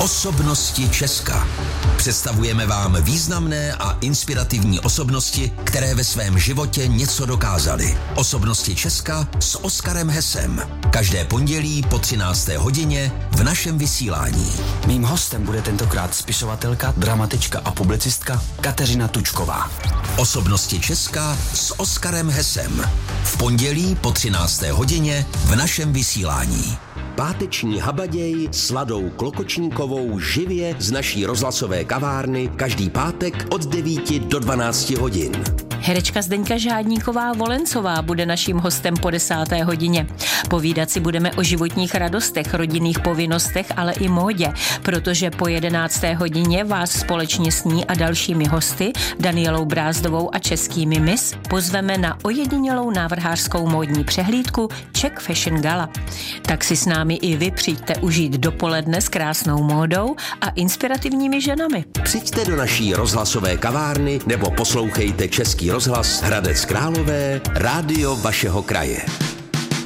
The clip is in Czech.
Osobnosti Česka. Představujeme vám významné a inspirativní osobnosti, které ve svém životě něco dokázaly. Osobnosti Česka s Oskarem Hesem. Každé pondělí po 13. hodině v našem vysílání. Mým hostem bude tentokrát spisovatelka, dramatička a publicistka Kateřina Tučková. Osobnosti Česka s Oskarem Hesem. V pondělí po 13. hodině v našem vysílání. Páteční habaděj s Ladou Klokočníkovou živě z naší rozhlasové kavárny každý pátek od 9 do 12 hodin. Herečka Zdeňka Žádníková-Volencová bude naším hostem po 10. hodině. Povídat si budeme o životních radostech, rodinných povinnostech, ale i módě, protože po 11. hodině vás společně s ní a dalšími hosty, Danielou Brázdovou a českými Miss, pozveme na ojedinělou návrhářskou módní přehlídku Czech Fashion Gala. Tak si s námi i vy přijďte užít dopoledne s krásnou módou a inspirativními ženami. Přijďte do naší rozhlasové kavárny nebo poslouchejte Český rozhlas Hradec Králové, rádio vašeho kraje.